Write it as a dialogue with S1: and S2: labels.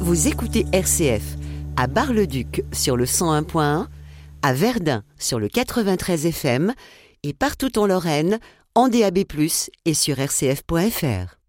S1: Vous écoutez RCF à Bar-le-Duc sur le 101.1, à Verdun sur le 93 FM et partout en Lorraine, en DAB+, et sur rcf.fr.